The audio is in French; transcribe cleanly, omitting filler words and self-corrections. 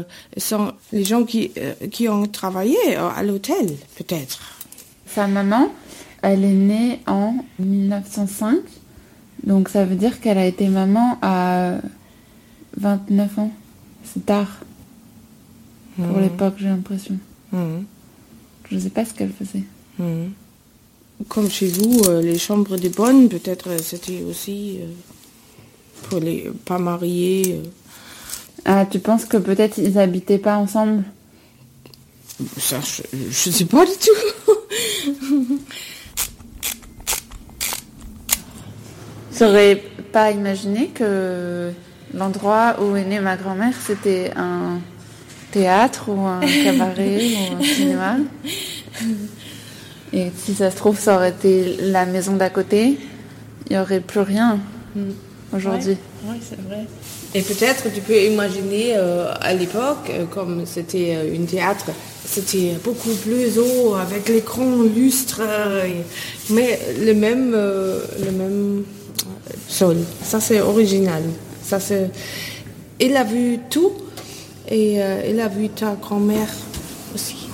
sont les gens qui ont travaillé à l'hôtel, peut-être. Sa maman, elle est née en 1905. Donc ça veut dire qu'elle a été maman à 29 ans. C'est tard. Pour l'époque, j'ai l'impression. Je ne sais pas ce qu'elle faisait. Comme chez vous, les chambres des bonnes, peut-être c'était aussi pour les pas mariés. Ah, tu penses que peut-être ils habitaient pas ensemble? Ça, je sais pas du tout. J'aurais pas imaginé que l'endroit où est née ma grand-mère, c'était un théâtre ou un cabaret ou un cinéma. Et si ça se trouve, ça aurait été la maison d'à côté, il n'y aurait plus rien aujourd'hui. Oui, c'est vrai. Et peut-être tu peux imaginer à l'époque, comme c'était un théâtre, c'était beaucoup plus haut avec les grands lustres, mais le même sol. Ça c'est original. Ça c'est. Il a vu tout et il a vu ta grand-mère aussi.